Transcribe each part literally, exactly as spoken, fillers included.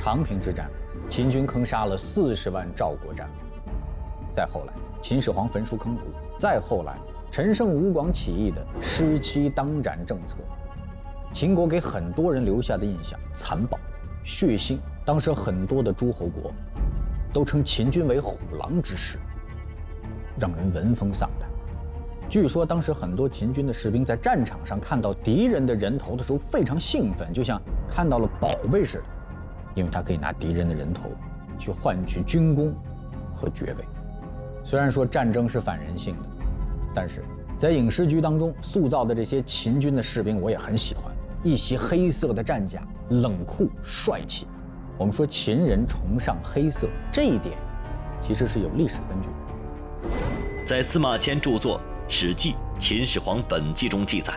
长平之战，秦军坑杀了四十万赵国战俘。再后来，秦始皇焚书坑儒；再后来，陈胜吴广起义的失期当斩政策。秦国给很多人留下的印象残暴、血腥。当时很多的诸侯国都称秦军为虎狼之师，让人闻风丧胆。据说当时很多秦军的士兵在战场上看到敌人的人头的时候非常兴奋，就像看到了宝贝似的，因为他可以拿敌人的人头去换取军功和爵位。虽然说战争是反人性的，但是在影视剧当中塑造的这些秦军的士兵我也很喜欢，一袭黑色的战甲，冷酷帅气。我们说秦人崇尚黑色，这一点其实是有历史根据的。 在司马迁著作《史记·秦始皇本纪》中记载，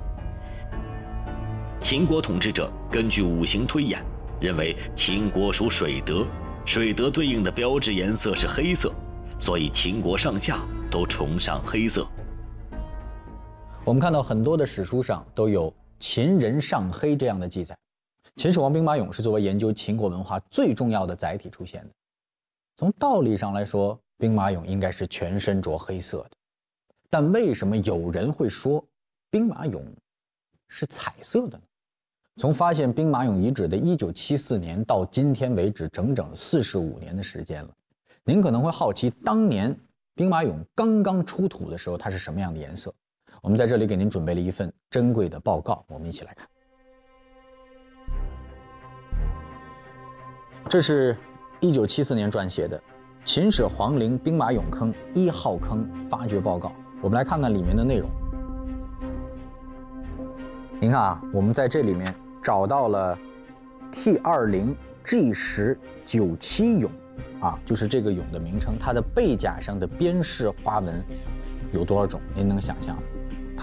秦国统治者根据五行推演，认为秦国属水德，水德对应的标志颜色是黑色，所以秦国上下都崇尚黑色。 我们看到很多的史书上都有秦人尚黑这样的记载。秦始皇兵马俑是作为研究秦国文化最重要的载体出现的。从道理上来说，兵马俑应该是全身着黑色的，但为什么有人会说兵马俑是彩色的呢？从发现兵马俑遗址的一九七四年到今天为止，整整四十五年的时间了。您可能会好奇，当年兵马俑刚刚出土的时候，它是什么样的颜色？我们在这里给您准备了一份珍贵的报告，我们一起来看。这是一九七四年撰写的秦始皇陵兵马俑坑一号坑发掘报告。我们来看看里面的内容。您看啊，我们在这里面找到了 T 二十 G 十 九七俑啊，就是这个俑的名称。它的背甲上的边饰花纹有多少种？您能想象吗？